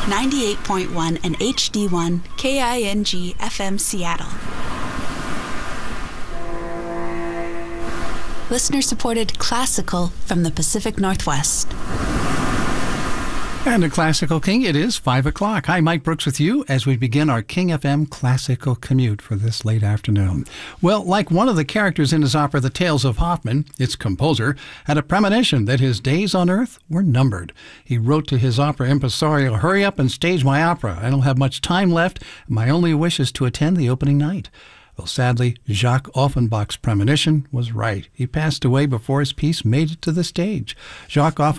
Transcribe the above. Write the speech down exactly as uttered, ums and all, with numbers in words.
ninety-eight point one and H D one K I N G F M Seattle. Listener-supported classical from the Pacific Northwest. And a Classical King, it is five o'clock. Hi, Mike Brooks with you as we begin our King F M Classical Commute for this late afternoon. Well, like one of the characters in his opera The Tales of Hoffmann, its composer had a premonition that his days on earth were numbered. He wrote to his opera impresario, "Hurry up and stage my opera. I don't have much time left. My only wish is to attend the opening night." Well, sadly, Jacques Offenbach's premonition was right. He passed away before his piece made it to the stage. Jacques Offenbach